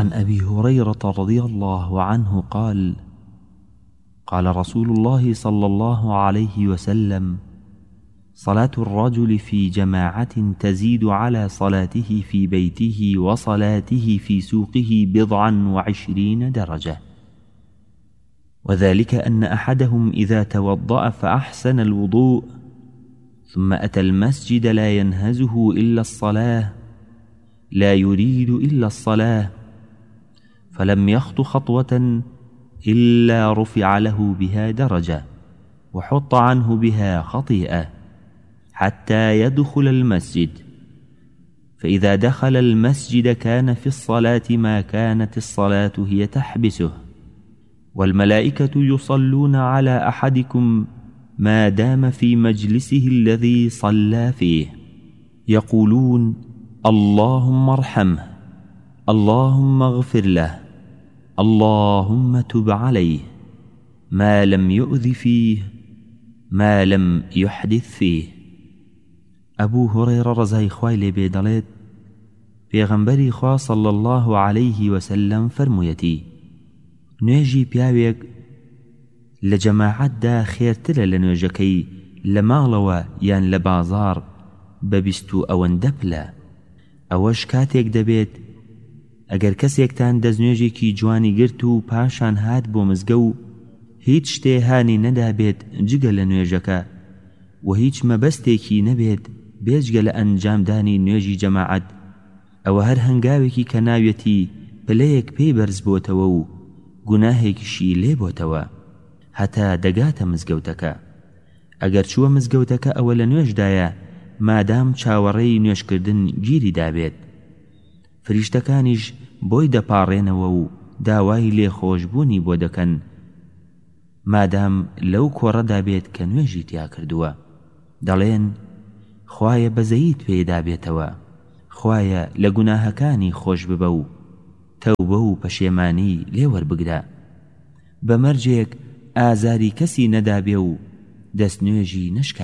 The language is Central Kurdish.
عن أبي هريرة رضي الله عنه قال: قال رسول الله صلى الله عليه وسلم: صلاة الرجل في جماعة تزيد على صلاته في بيته وصلاته في سوقه 27 درجة، وذلك أن أحدهم إذا توضأ فأحسن الوضوء ثم أتى المسجد لا ينهزه إلا الصلاة، لا يريد إلا الصلاة، فلم يخط خطوة إلا رفع له بها درجة وحط عنه بها خطيئة حتى يدخل المسجد، فإذا دخل المسجد كان في الصلاة ما كانت الصلاة هي تحبسه، والملائكة يصلون على أحدكم ما دام في مجلسه الذي صلى فيه، يقولون: اللهم ارحمه، اللهم اغفر له، اللهم تب عليه، ما لم يؤذ فيه، ما لم يحدث فيه. أبو هريرة رضي خوای لێ بێ دەڵێت: پێغەمبەری خوا صلى الله عليه وسلم فەرموویەتی: نوێژی پیاوێک لە جەماعەتدا خێرترە لە نوێژەکەی لە ماڵەوە یان لە بازاڕ بە 20 ئەوەندە پلە. ئەوەش کاتێک دەبێت ئەگەر کەسێکتان دەستنوێژێکی جوانی گرت و پاشان هات بۆ مزگە و هیچ شتێ هانی نەدابێت جگە لە نوێژەکە و هیچ مەبەستێکی نەبێت بێجگە لە ئەنجامدانی نوێژی جەماعەت، ئەوە هەر هەنگاوێکی کە ناوێتی پلەیەک پێی بەرز بۆتەوە و گوناهێکیشی لێ بۆتەوە هەتا دەگاتە مزگەوتەکە. ئەگەر چووە مزگەوتەکە ئەوە لە نوێژدایە مادام چاوەڕێی نوێژکردن گیری دابێت، فریشتەکانیش بۆی دەپاڕێنەوە و داوای لێخۆشبوونی بۆ دەکەن مادام لەو کۆڕەدا بێت کە نوێژی تیا کردووە. دەڵێن: خوایە بەزەییت پێدا بێتەوە، خوایە لە گوناهەکانی خۆش ببە و تەوبە و پەشێمانی لێوەربگرە، بە مەرجێک ئازاری کەسی نەدابێ و دەستنوێژی نشکا.